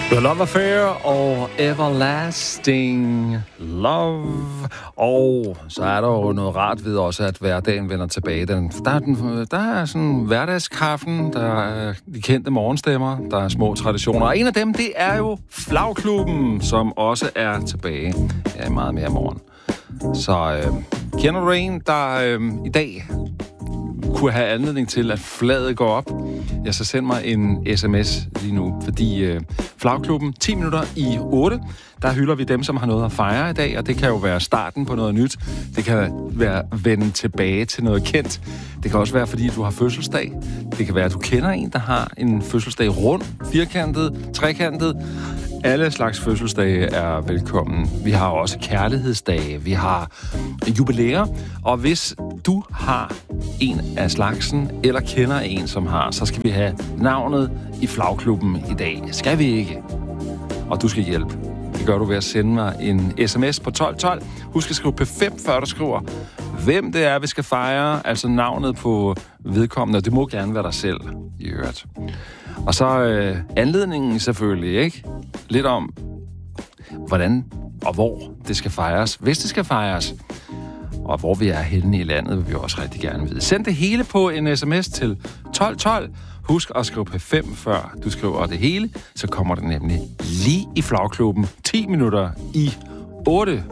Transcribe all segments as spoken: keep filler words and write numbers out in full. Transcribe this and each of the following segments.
The Love Affair og Everlasting Love. Og så er der jo noget rart ved også, at hverdagen vender tilbage. Den, der, er den, der er sådan hverdagskaffen, der er de kendte morgenstemmer, der er små traditioner. Og en af dem, det er jo Flagklubben, som også er tilbage. Ja, meget mere i morgen. Så øh, kender du en, der øh, i dag kunne have anledning til, at flaget går op, ja, så send mig en sms lige nu, fordi øh, Flagklubben, ti minutter i otte, der hylder vi dem, som har noget at fejre i dag, og det kan jo være starten på noget nyt. Det kan være vende tilbage til noget kendt. Det kan også være, fordi du har fødselsdag. Det kan være, at du kender en, der har en fødselsdag rund, firkantet, trekantet. Alle slags fødselsdage er velkommen. Vi har også kærlighedsdage, vi har jubilæer, og hvis du har en af slagsen, eller kender en, som har, så skal vi have navnet i Flagklubben i dag. Skal vi ikke? Og du skal hjælpe. Det gør du ved at sende mig en sms på tolv tolv. Husk at skrive P fem, før du skriver, hvem det er, vi skal fejre, altså navnet på vedkommende, og det må gerne være dig selv, i øvrigt. Og så øh, anledningen selvfølgelig, ikke? Lidt om, hvordan og hvor det skal fejres, hvis det skal fejres. Og hvor vi er henne i landet, vil vi også rigtig gerne vide. Send det hele på en sms til tolv tolv. Husk at skrive P fem, før du skriver det hele. Så kommer det nemlig lige i Flagklubben. ti minutter i otte.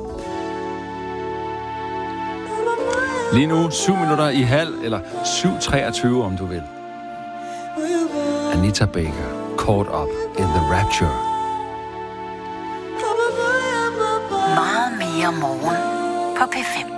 Lige nu syv minutter i halv, eller syv treogtyve, om du vil. Anita Baker, Caught Up in the Rapture. Meget mere morgen på P fem.